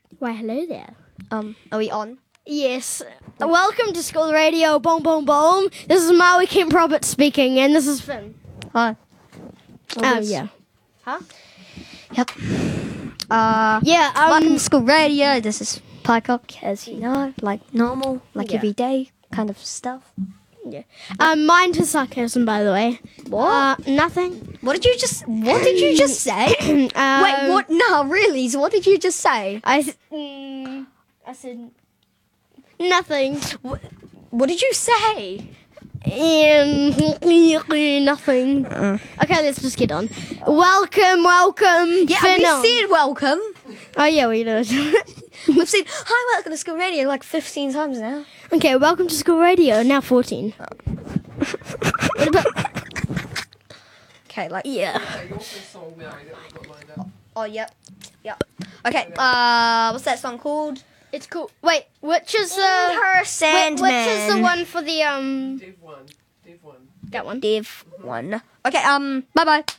Why, hello there. Are we on? Yes. Welcome to School Radio. Boom, boom, boom. This is Maui Kemp Roberts speaking, and this is Finn. Hi. Yeah. Huh? Yep. Yeah. Welcome to School Radio. This is Pycock, as you know, like normal, like Yeah. every day kind of stuff. Yeah. Mind to sarcasm, by the way. What? Nothing. What did you just say? Wait, what? No, really? So what did you just say? I said nothing. What did you say? Nothing. Okay, let's just get on. Welcome. Yeah, Finn we on. said welcome. Oh, yeah, we did. We've said, hi, welcome to School Radio like 15 times now. Okay, welcome to School Radio. Now 14. Okay, like... Yeah. Oh, yep. Okay, what's that song called? It's cool. Wait, which is the... Her Sandman. Which is the one for the, Div 1. That one. Div 1. Okay, bye-bye.